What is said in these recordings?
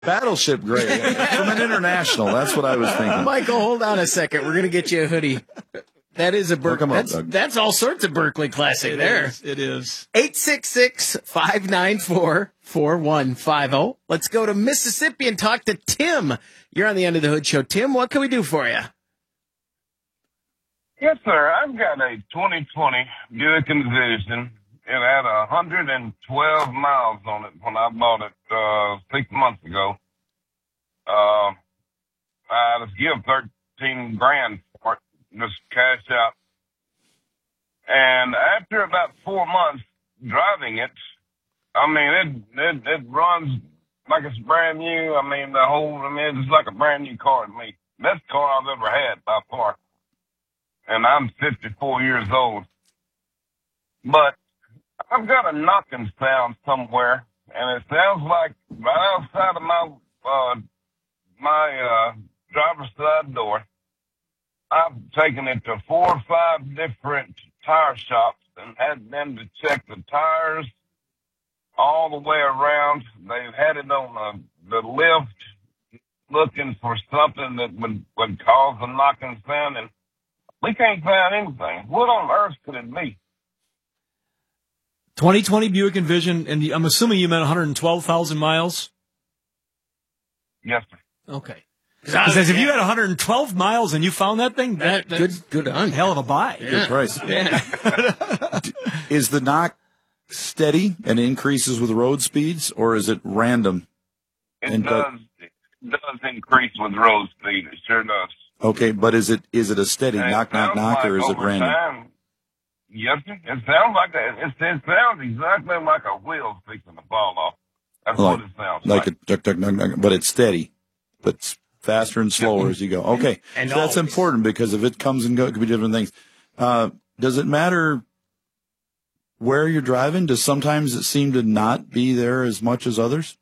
Battleship gray from an international. That's what I was thinking. Michael, hold on a second. We're going to get you a hoodie. That is a Berkeley. That's all sorts of Berkeley classic there. It is. 866-594-4150. Let's go to Mississippi and talk to Tim. You're on the End of the Hood Show. Tim, what can we do for you? Yes, sir. I've got a 2020 Buick Envision. It had 112 miles on it when I bought it 6 months ago. I was given $13,000 for it, just cash out. And after about 4 months driving it, I mean, it runs like it's brand new. I mean, it's like a brand new car to me. Best car I've ever had by far. And I'm 54 years old. But I've got a knocking sound somewhere, and it sounds like right outside of my driver's side door. I've taken it to 4 or 5 different tire shops and had them to check the tires all the way around. They've had it on the lift looking for something that would cause a knocking sound, and we can't find anything. What on earth could it be? 2020 Buick Envision, and I'm assuming you meant 112,000 miles? Yes, sir. Okay. Because if you had 112 miles and you found that thing, that's good on. Hell of a buy. Yeah. Good price. Yeah. Is the knock steady and increases with road speeds, or is it random? It does increase with road speed. It sure does. Okay, but is it a steady knock, or is it random? Time, yes, sir. It sounds like it sounds exactly like a wheel fixing to fall off. That's what it sounds like. Like a duck, duck, duck, duck, but it's steady, but it's faster and slower as you go. Okay, and so that's important because if it comes and goes, it could be different things. Does it matter where you're driving? Does sometimes it seem to not be there as much as others?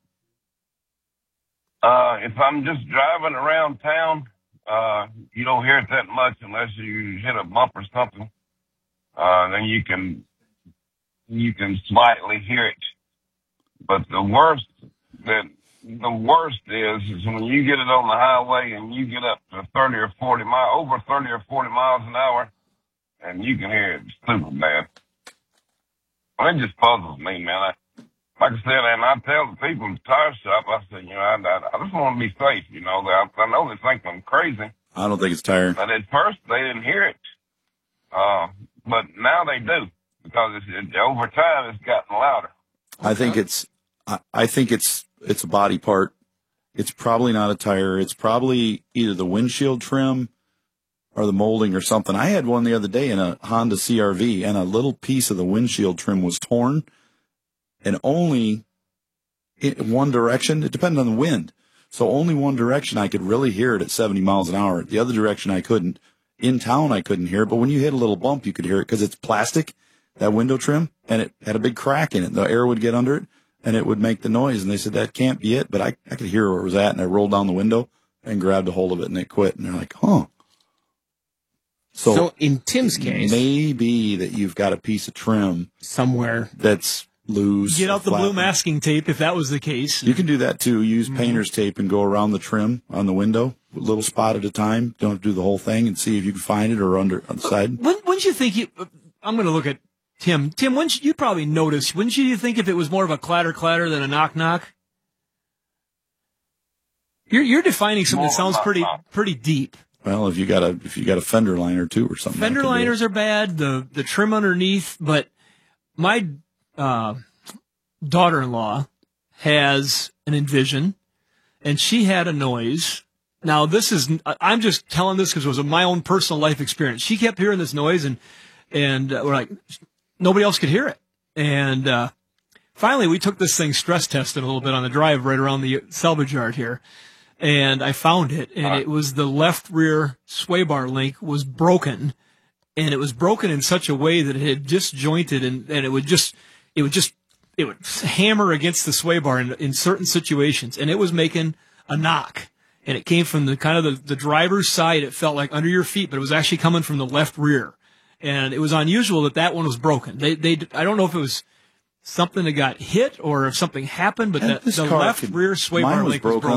If I'm just driving around town, you don't hear it that much unless you hit a bump or something. Then you can slightly hear it. But the worst is when you get it on the highway and you get up to over 30 or 40 miles an hour, and you can hear it super bad. Well, it just puzzles me, man. Like I said, and I tell the people in the tire shop, I said, I just want to be safe, I know they think I'm crazy. I don't think it's tire. But at first, they didn't hear it. But now they do, because over time, it's gotten louder. I think it's a body part. It's probably not a tire. It's probably either the windshield trim or the molding or something. I had one the other day in a Honda CR-V, and a little piece of the windshield trim was torn, and only in one direction. It depended on the wind. So only one direction I could really hear it at 70 miles an hour. The other direction I couldn't. In town I couldn't hear it, but when you hit a little bump, you could hear it because it's plastic, that window trim, and it had a big crack in it. The air would get under it, and it would make the noise. And they said, that can't be it. But I could hear where it was at, and I rolled down the window and grabbed a hold of it, and it quit. And they're like, huh. So in Tim's case, maybe that you've got a piece of trim somewhere that's loose. Get out the blue masking tape if that was the case. You can do that too. Use painter's tape and go around the trim on the window, a little spot at a time. Don't have to do the whole thing, and see if you can find it or on the side. Wouldn't you think I'm going to look at Tim. Tim, you'd probably notice. Wouldn't you think if it was more of a clatter than a knock? You're defining something that sounds pretty deep. Well, if you got a fender liner too or something. Fender liners are bad. The trim underneath, but my daughter-in-law has an Envision, and she had a noise. Now, I'm just telling this because it was my own personal life experience. She kept hearing this noise, and we're like, nobody else could hear it. And finally, we took this thing stress testing a little bit on the drive right around the salvage yard here. And I found it, and it was the left rear sway bar link was broken, and it was broken in such a way that it had disjointed, and it would hammer against the sway bar in certain situations, and it was making a knock. And it came from the kind of the driver's side. It felt like under your feet, but it was actually coming from the left rear. And it was unusual that one was broken. I don't know if it was something that got hit or if something happened, but And that this the car left could- rear sway mine bar was link was broken broken.